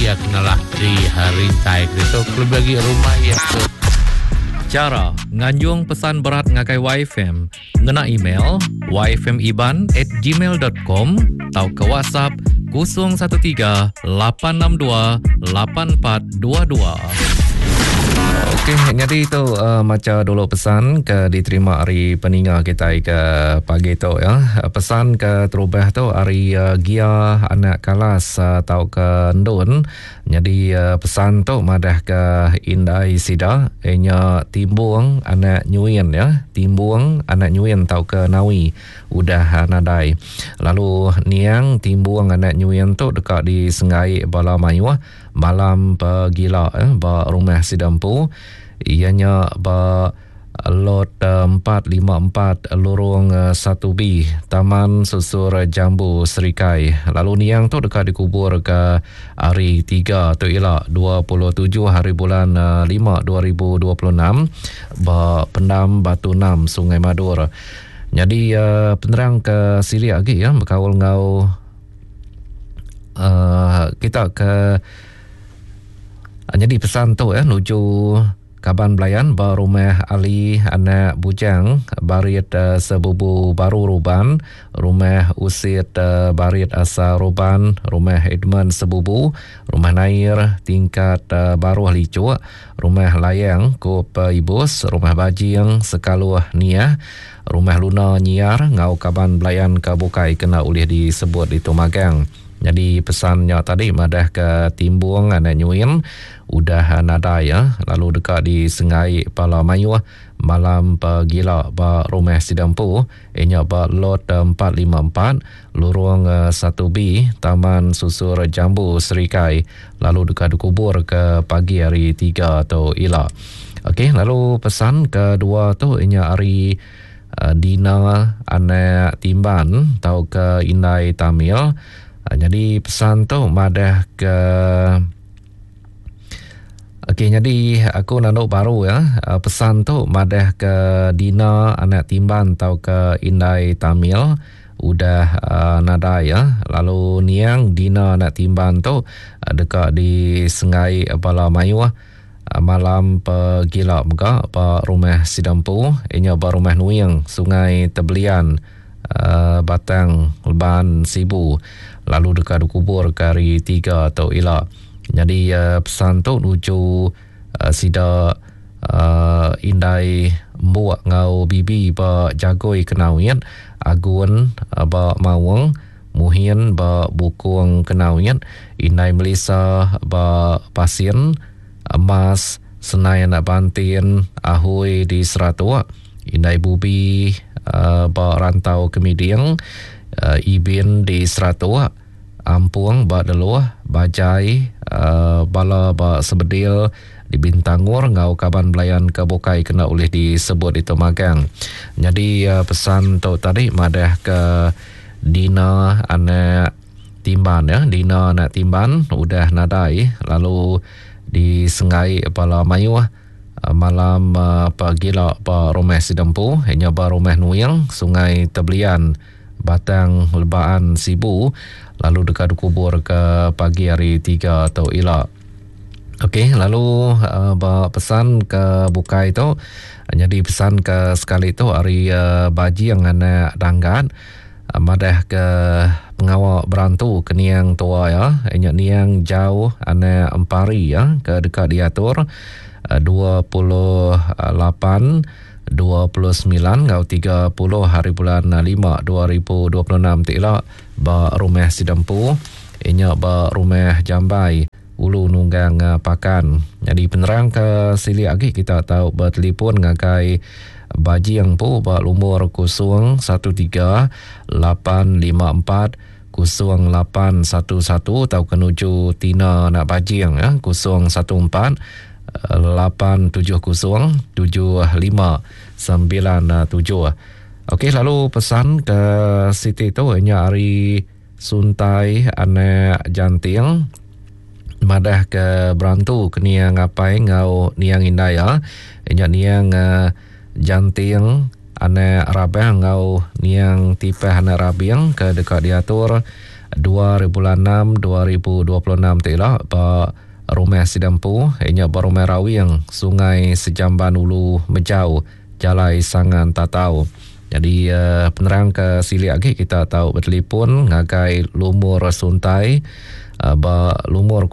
ya kenalah di hari taik itu klub bagi rumah ya tu. Cara nganjung pesan berat ngakai YFM ngena email yfmiban@gmail.com atau ke WhatsApp 013 862 8422. Okey, jadi itu macam dulu pesan ke diterima hari peninga kita ke pagi tu ya. Pesan ke terubah tu hari Gia anak kalas atau ke Ndun. Jadi pesan tu madah ke Indai Sida nya timbung anak nyuin ya. Timbung anak nyuin tau ke Nawi udah nadai. Lalu niang timbung anak nyuin tu dekat di Sengai Bala Mayu malam pegila ba rumah Sidampu. Ianya ba lot 454 lorong 1B Taman Susur Jambu Serikai. Lalu niang tu dekat dikubur ke hari 3 tu ialah 27 hari bulan 5 2026 ba Pendam Batu 6 Sungai Madur. Jadi penerang ke sili lagi ya berkawal ngau kita ke jadi pesan tu ya nuju Kaban Belayan ba rumah Ali anak bujang barit sebubu baru Ruban, rumah Usit barit asa Ruban, rumah Edmund sebubu, rumah Nair tingkat baru Licu, rumah Layang Kop Ibus, rumah Bajing Sekaluh Nia, rumah Luna Nyiar ngau Kaban Belayan Kabukai kena ulih disebut di Tumagang. Jadi pesannya tadi madah ke timbung anak nyuin udah nada ya. Lalu dekat di Sengai Bala Mayu malam pegila ba rumah Sidampu ianya ba lot 454 lorong 1B Taman Susur Jambu Serikai. Lalu dekat dikubur ke pagi hari 3 atau ila. Okey, lalu pesan kedua tu ianya hari Dina anak Timban tau ke Indai Tamil. Jadi pesan tu madah ke okey, jadi aku nak baru ya. Pesan tu madah ke Dina anak Timban tau ke Indai Tamil udah nada ya. Lalu niang Dina anak Timban tu dekat di Sengai Bala Mayu malam pegila muka pa rumah Sidampu ianya ba rumah Nuyang Sungai Tebelian Batang Leban Sibu. Lalu dekat dikubur ke hari 3 atau ila. Jadi pesan tu nuju sida Indai Mbuak ngau bibi ba jagoi kenauian Agun ba Mawang Muhin ba Bukung kenauian Indai Melisa ba Pasien Emas Senayan Bantin Ahoy di Seratua Indai Bubi ba Rantau Kemidiang Ibin di Seratua Ampuang ba Deluah Bajai Bala ba Sebedil di Bintangur ngau Kaban Belayan Kabukai kena oleh disebut di Tumagang. Jadi pesan tu tadi madah ke Dina anak Timban ya. Dina anak Timban udah nadai. Lalu di Sengai Bala Mayu malam pagila ba rumah Sidampu ianya ba rumah Nuyang Sungai Tebelian Batang Lebaan Sibu. Lalu dekat kubur ke pagi hari 3 atau ila. Okey, lalu pesan ke Bukai tu. Jadi pesan ke sekali tu hari Baji yang anak Danggat madah ke pengawal berantu ke niang tua ya. Ianya niang jauh anak Empari ya ke dekat diatur 28 29 ngau 30 hari bulan 5 2026 tiklah ba rumah Sidampu ianya ba rumah Jambai Ulu Nunggang Pakan. Jadi penerang ke sili lagi kita tahu bertelefon ngakai Baji yang pu ba lumur 013 854 0811 atau kenuju Tina nak Baji yang ya 014 870 7597. Okey, lalu pesan ke Siti tu ianya hari Suntai anak Janting madah ke berantu ke niang ngapai ngau niang Indaya ianya niang Janting anak Rabang ngau niang Tipeh anak Rabiang ke dekat diatur 2 bulan 6 2026 telah ba rumah sidampu inya ba rumah Rawiang Sungai Sejamban Ulu Mejau Jalai Sangan Tatau. Jadi penerang ke sili lagi kita tahu bertelefon ngagai lumur suntai ba lumur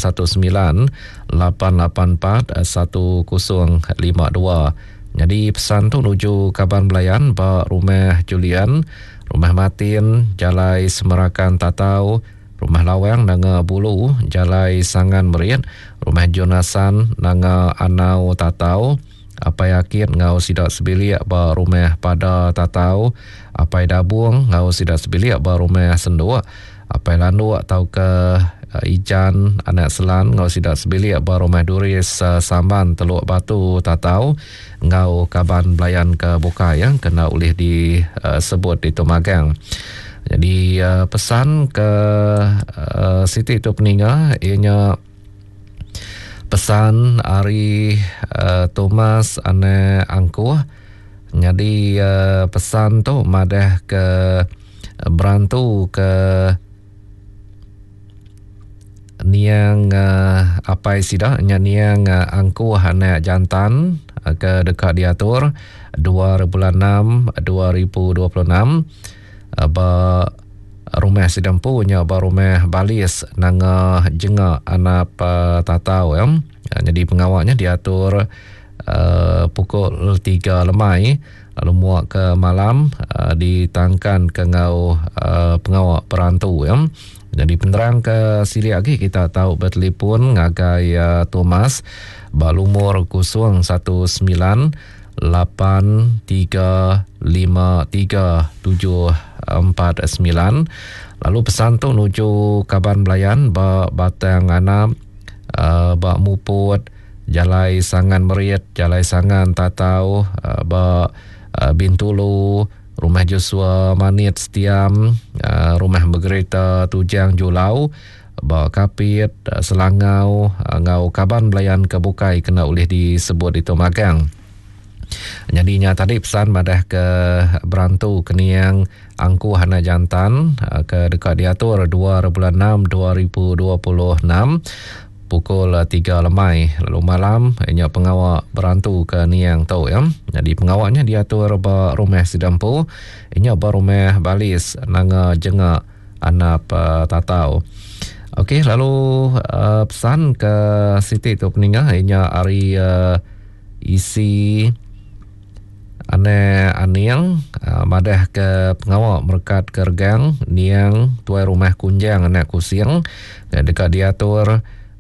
019-884-1052. Jadi pesan tu nuju Kaban Belayan ba rumah Julian, rumah Martin Jalai Semerakan Tatau, rumah Lawang Nanga Bulu Jalai Sangan Meriat, rumah Jonasan Nanga Anau Tatau, apa yakin ngau sidak sebilik ba rumah pada Tatau, apa dabung ngau sidak sebilik ba rumah Sendua, apa landu atau ke Ijan anak selan ngau sidak sebilik ba rumah Duris Samban Teluk Batu Tatau, ngau Kaban Belayan ke Bukai yang kena ulih disebut di Tumagang. Jadi pesan ke Siti itu peninggal ianya pesan Ari Thomas ane angkuh. Jadi pesan tu madah ke berantu ke niang apa sida niang angkuh ane jantan ke dekat diatur 2 bulan 6 2026 ba rumah sidampu nya ba rumah Balis nanga jenga anak tatau ya. Jadi pengawalnya diatur pukul 3 lemai lalu muak ke malam ditangkan ke ngau pengawal perantu ya. Jadi penerang ke sili lagi kita tahu bertelefon ngagai Thomas ba lumur 019-835-3749. Lalu pesan tu nuju Kaban Belayan ba Batang Anam ba Muput Jalai Sangan Meriat Jalai Sangan Tatau ba Bintulu rumah Joshua Manit Setiam rumah Bergereta Tujang Julau ba Kapit Selangau ngau Kaban Belayan ke Bukai kena ulih disebut di Tumagang. Jadinya tadi pesan madah ke berantu keniang angku hana jantan ke dekat diatur 2 bulan 6 2026 pukul 3 lemai lalu malam ianya pengawal berantu ke niang tau ya. Jadi pengawalnya diatur ba rumah sidampu ianya ba rumah Balis nanga jenga anak tatau. Okey, lalu pesan ke Siti tu peninggal ianya Ari isi ane aniang madah ke pengawal merekat ke regang niang tuai rumah kunjang anak kusiang dekat diatur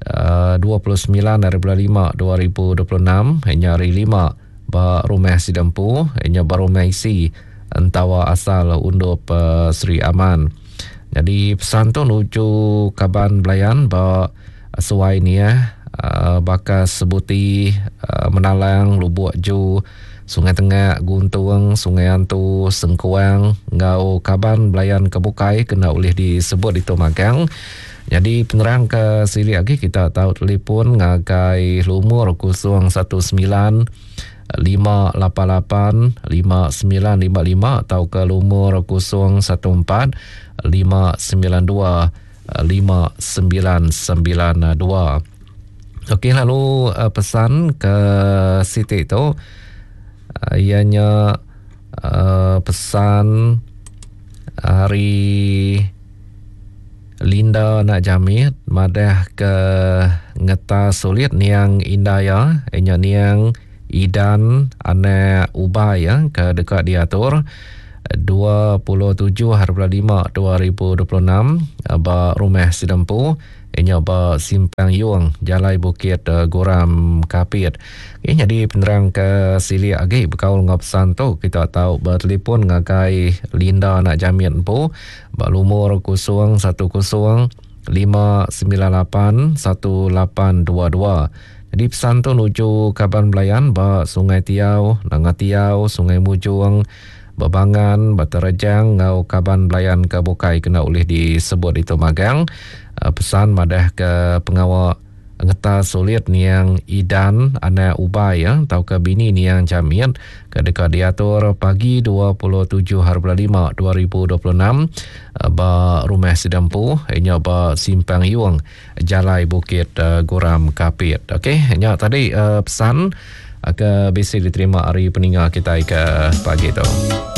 29/5/2026 hanya hari 5 ba rumah sidampu hanya ba rumah isi entawa asal undup Sri Aman. Jadi pesan tu nuju Kaban Belayan ba suai ni bakas sebuti Menalang Lubuk Ju Sungai Tengah, Guntung, Sungai Antu, Sengkuang, ngau Kaban Belayan ke Bukai kena ulih disebut di Tumagang. Jadi penerang ke sili lagi kita tahu telefon ngagai lumur 019-588-5955 atau ke lumur 014-592-5992. Okey, lalu pesan ke Siti itu ianya pesan hari Linda nak jamit madah ke ngeta sulit niang indaya ianya niang Idan ane ubah ya ke dekat diatur 27/5/2026 ba rumah sidampu ianya ba Simpang Yung Jalai Bukit Goram Kapit. Okay, jadi penerang ke sili lagi berkaul ngap pesan tu kita tahu bertelefon ngagai Linda nak jamin pu ba lumur 015981822. Jadi pesan tu nuju Kaban Belayan ba Sungai Tiau, Nanga Tiau, Sungai Mujung, Babangan, Batarajang, ngau Kaban Belayan ke Bukai kena ulih disebut itu magang. Pesan madah ke pengawal ngeta sulit niang idan anak ubai ya tau ke bini niang jamiat ke dekat diatur pagi 27/5/2026 ba rumah sedempu nya ba simpang yuang Jalai Bukit Guram Kapit. Okey, nya tadi pesan ke bisi diterima hari peninggal kita ke pagi tu.